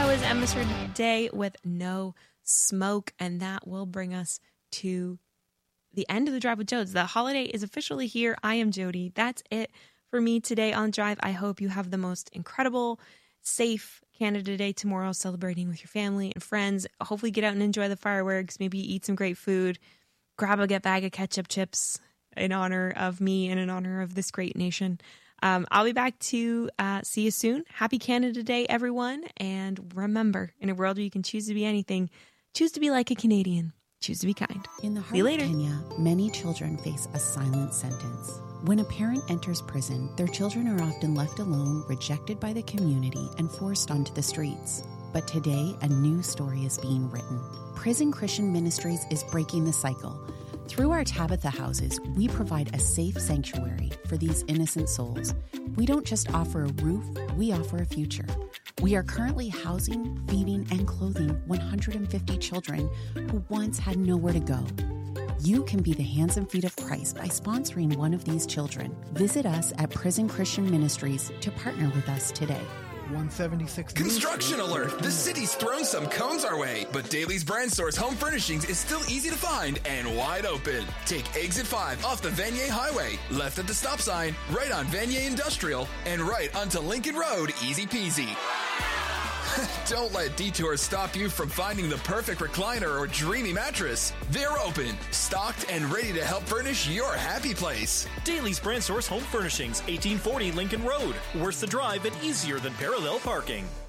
was Emma today with No Smoke, and that will bring us to the end of the Drive with Jodes. The holiday is officially here. I am Jody. That's it for me today on Drive. I hope you have the most incredible, safe Canada Day tomorrow, celebrating with your family and friends. Hopefully get out and enjoy the fireworks, maybe eat some great food, grab a bag of ketchup chips in honor of me and in honor of this great nation. I'll be back to see you soon. Happy Canada Day, everyone. And remember, in a world where you can choose to be anything, choose to be like a Canadian. Choose to be kind. In the heart of Kenya, many children face a silent sentence. When a parent enters prison, their children are often left alone, rejected by the community, and forced onto the streets. But today, a new story is being written. Prison Christian Ministries is breaking the cycle. Through our Tabitha houses, we provide a safe sanctuary for these innocent souls. We don't just offer a roof, we offer a future. We are currently housing, feeding, and clothing 150 children who once had nowhere to go. You can be the hands and feet of Christ by sponsoring one of these children. Visit us at Prison Christian Ministries to partner with us today. 176. Construction alert! The city's thrown some cones our way, but Daly's Brand Store's home furnishings is still easy to find and wide open. Take exit 5 off the Vanier Highway, left at the stop sign, right on Vanier Industrial, and right onto Lincoln Road, easy peasy. Don't let detours stop you from finding the perfect recliner or dreamy mattress. They're open, stocked, and ready to help furnish your happy place. Daly's Brand Source Home Furnishings, 1840 Lincoln Road. Worth the drive and easier than parallel parking.